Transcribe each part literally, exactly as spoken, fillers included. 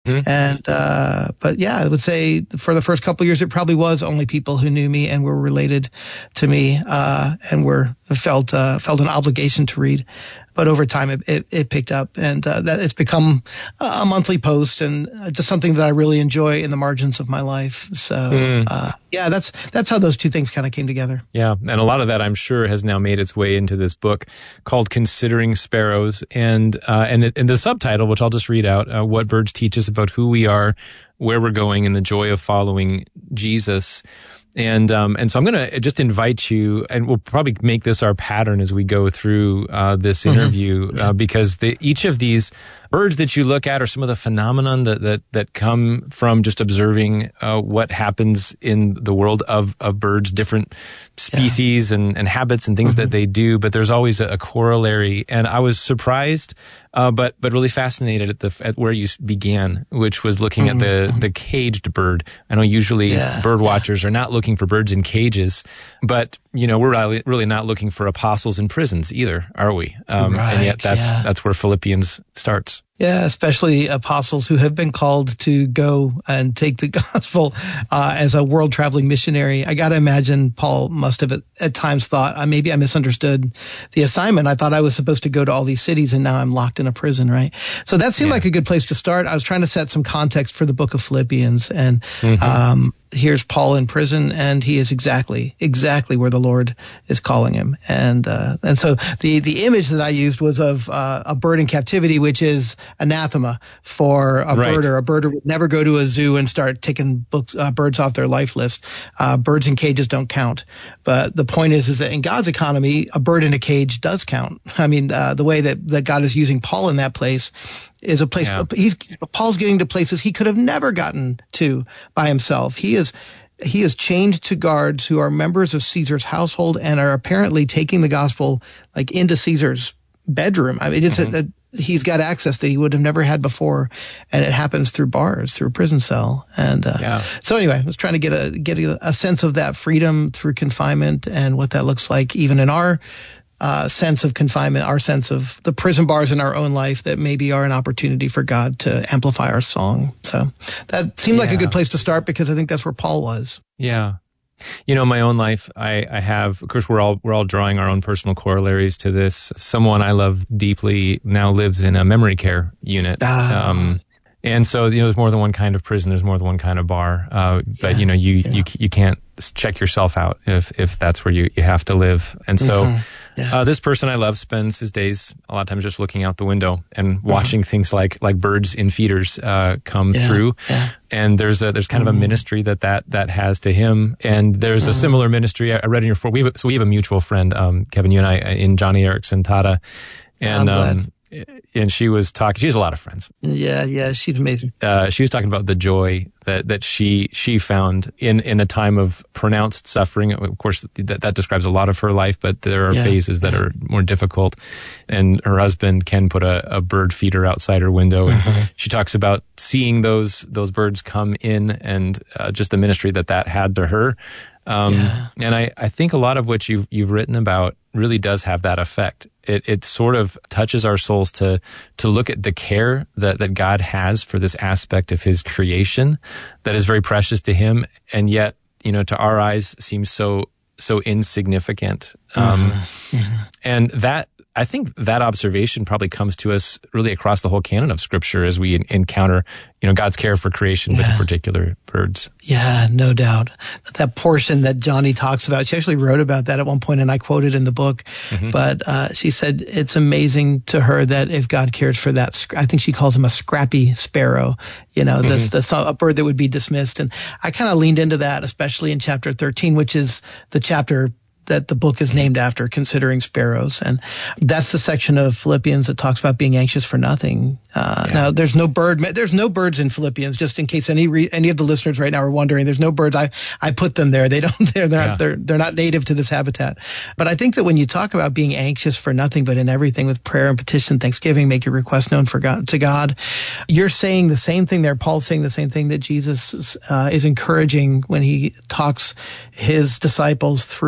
Mm-hmm. And, uh, but yeah, I would say for the first couple of years, it probably was only people who knew me and were related to me, uh, and were felt, uh, felt an obligation to read. But over time, it, it, it picked up, and uh, that it's become a monthly post, and just something that I really enjoy in the margins of my life. So, mm. uh, yeah, that's that's how those two things kind of came together. Yeah, and a lot of that, I'm sure, has now made its way into this book called "Considering Sparrows," and uh, and it, and the subtitle, which I'll just read out: uh, "What Birds Teach Us About Who We Are, Where We're Going, and the Joy of Following Jesus." And um, and so I'm going to just invite you, and we'll probably make this our pattern as we go through uh, this interview, mm-hmm. uh, because the, each of these birds that you look at are some of the phenomenon that that, that come from just observing uh, what happens in the world of, of birds, different species yeah. and, and habits and things mm-hmm. that they do. But there's always a, a corollary, and I was surprised, uh, but but really fascinated at the at where you began, which was looking mm-hmm. at the the caged bird. I know usually yeah. bird watchers yeah. are not looking for birds in cages, but you know we're really, really not looking for apostles in prisons either, are we? Um, right, and yet that's yeah. that's where Philippians starts. Yeah, especially apostles who have been called to go and take the gospel uh, as a world-traveling missionary. I got to imagine Paul must have at, at times thought, uh, maybe I misunderstood the assignment. I thought I was supposed to go to all these cities, and now I'm locked in a prison, right? So that seemed yeah. like a good place to start. I was trying to set some context for the book of Philippians, and mm-hmm. um, here's Paul in prison, and he is exactly, exactly where the Lord is calling him. And uh, and so the, the image that I used was of uh, a bird in captivity, which is anathema for a right. birder. A birder would never go to a zoo and start taking books, uh, birds off their life list. Uh, birds in cages don't count. But the point is, is that in God's economy, a bird in a cage does count. I mean, uh, the way that, that God is using Paul in that place is a place, yeah. he's, Paul's getting to places he could have never gotten to by himself. He is, he is chained to guards who are members of Caesar's household and are apparently taking the gospel like into Caesar's bedroom. I mean, it's mm-hmm. a, a he's got access that he would have never had before, and it happens through bars, through a prison cell. And uh, yeah. so anyway, I was trying to get a get a, a sense of that freedom through confinement and what that looks like, even in our uh, sense of confinement, our sense of the prison bars in our own life that maybe are an opportunity for God to amplify our song. So that seemed yeah. like a good place to start, because I think that's where Paul was. Yeah. You know, my own life, I, I have, of course, we're all, we're all drawing our own personal corollaries to this. Someone I love deeply now lives in a memory care unit. Ah. Um, and so, you know, there's more than one kind of prison. There's more than one kind of bar. Uh, but, yeah. you know, you, yeah. you, you can't check yourself out if, if that's where you, you have to live. And so, mm-hmm. yeah. uh, this person I love spends his days a lot of times just looking out the window and watching mm-hmm. things like, like birds in feeders, uh, come yeah. through. Yeah. And there's a, there's kind mm-hmm. of a ministry that, that, that has to him. And there's mm-hmm. a similar ministry I read in your, we have, so we have a mutual friend, um, Kevin, you and I, in Johnny Erickson Tata. And, um, and she was talking, she has a lot of friends. Yeah, yeah, she's amazing. Uh, she was talking about the joy that, that she, she found in, in a time of pronounced suffering. Of course, that, that describes a lot of her life, but there are yeah, phases that yeah. are more difficult. And her husband, Ken, put a, a bird feeder outside her window. And mm-hmm. she talks about seeing those, those birds come in and uh, just the ministry that that had to her. Um, yeah. And I, I think a lot of what you've, you've written about really does have that effect. It, it sort of touches our souls to, to look at the care that, that God has for this aspect of his creation that is very precious to him. And yet, you know, to our eyes seems so, so insignificant. Um, mm-hmm. Mm-hmm. and that, I think that observation probably comes to us really across the whole canon of Scripture as we encounter, you know, God's care for creation, yeah. but in particular birds. Yeah, no doubt. That portion that Johnny talks about, she actually wrote about that at one point, and I quoted in the book. Mm-hmm. But uh, she said it's amazing to her that if God cares for that, I think she calls him a scrappy sparrow, you know, mm-hmm. this, this, a bird that would be dismissed. And I kind of leaned into that, especially in chapter thirteen, which is the chapter that the book is named after, Considering Sparrows. And that's the section of Philippians that talks about being anxious for nothing. Uh, yeah. Now, there's no bird, there's no birds in Philippians, just in case any re, any of the listeners right now are wondering. There's no birds. I, I put them there. They don't, they're, they're, yeah. not, they're, they're not native to this habitat. But I think that when you talk about being anxious for nothing, but in everything with prayer and petition, thanksgiving, make your request known for God, to God, you're saying the same thing there. Paul's saying the same thing that Jesus uh, is encouraging when he talks his disciples through what it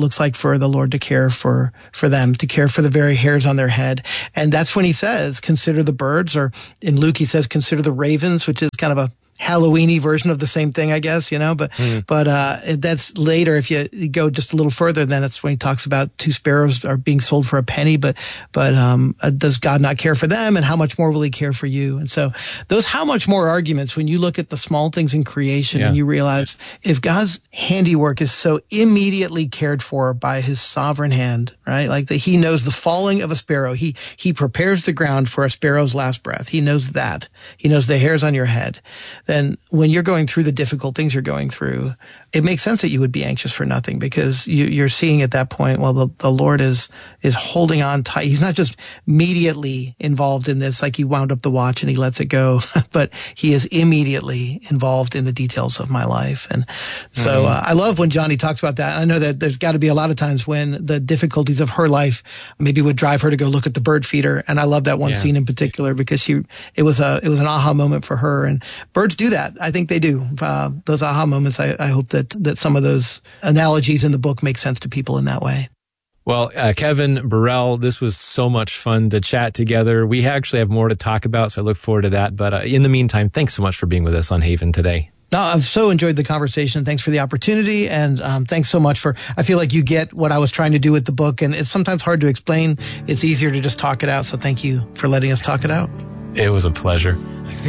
looks like for the Lord to care for, for them, to care for the very hairs on their head. And that's when he says, consider the birds, or in Luke, he says, consider the ravens, which is kind of a Halloween-y version of the same thing, I guess, you know, but, mm. but, uh, that's later. If you, you go just a little further, then it's when he talks about two sparrows are being sold for a penny, but, but, um, uh, does God not care for them? And how much more will he care for you? And so those how much more arguments, when you look at the small things in creation yeah. and you realize if God's handiwork is so immediately cared for by his sovereign hand, right? Like that he knows the falling of a sparrow. He, he prepares the ground for a sparrow's last breath. He knows that. He knows the hairs on your head. Then when you're going through the difficult things you're going through, it makes sense that you would be anxious for nothing, because you, you're seeing at that point, well, the, the Lord is, is holding on tight. He's not just immediately involved in this, like he wound up the watch and he lets it go, but he is immediately involved in the details of my life. And so mm-hmm. uh, I love when Johnny talks about that. I know that there's got to be a lot of times when the difficulties of her life maybe would drive her to go look at the bird feeder. And I love that one yeah. scene in particular, because she, it was a, it was an aha moment for her. And birds do that. I think they do. Uh, those aha moments, I, I hope that that some of those analogies in the book make sense to people in that way. Well, uh, Kevin Burrell, this was so much fun to chat together. We actually have more to talk about, so I look forward to that. But uh, in the meantime, thanks so much for being with us on Haven today. No, I've so enjoyed the conversation. Thanks for the opportunity. And um, thanks so much for, I feel like you get what I was trying to do with the book. And it's sometimes hard to explain. It's easier to just talk it out. So thank you for letting us talk it out. It was a pleasure.